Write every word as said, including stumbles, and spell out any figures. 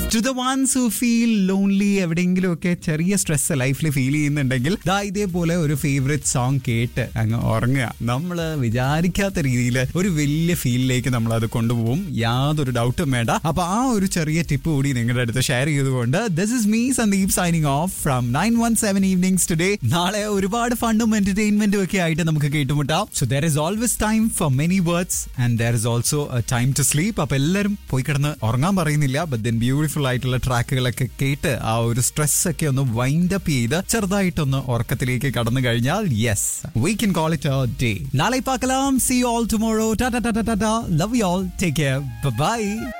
To the ones who feel lonely, എവിടെയെങ്കിലും ഒക്കെ ചെറിയ സ്ട്രെസ് ലൈഫിൽ ഫീൽ ചെയ്യുന്നുണ്ടെങ്കിൽ ദാ ഇതേപോലെ ഒരു ഫേവറേറ്റ് സോങ് കേട്ട് അങ്ങ് ഉറങ്ങുക. നമ്മൾ വിചാരിക്കാത്ത രീതിയിൽ ഒരു വലിയ ഫീലിലേക്ക് നമ്മൾ അത് കൊണ്ടുപോകും, യാതൊരു ഡൗട്ടും വേണ്ട. അപ്പൊ ആ ഒരു ചെറിയ ടിപ്പ് കൂടി നിങ്ങളുടെ അടുത്ത് ഷെയർ ചെയ്തുകൊണ്ട് this is me Sandeep signing off from nine one seven evenings today. നാളെ ഒരുപാട് ഫണ്ടും എന്റർടൈൻമെന്റും ഒക്കെ ആയിട്ട് നമുക്ക് കേട്ടുമുട്ടാം. So there is always time for many words and there is also time to sleep. അപ്പൊ എല്ലാവരും പോയി കിടന്ന് ഉറങ്ങാൻ പറയുന്നില്ല, ബട്ട് ദെൻ ബ്യൂട്ടിഫുൾ ആയിട്ടുള്ള ട്രാക്കുകളൊക്കെ കേട്ട് ആ ഒരു സ്ട്രെസ് ഒക്കെ ഒന്ന് വൈൻഡ് അപ്പ് ചെയ്ത് ചെറുതായിട്ടൊന്ന് ഉറക്കത്തിലേക്ക് കടന്നു കഴിഞ്ഞാൽ yes we can call it A day. നാളെ പാക്കലാം. See you all tomorrow. ടാ ടാ ടാ ടാ. Love you all. Take care. By.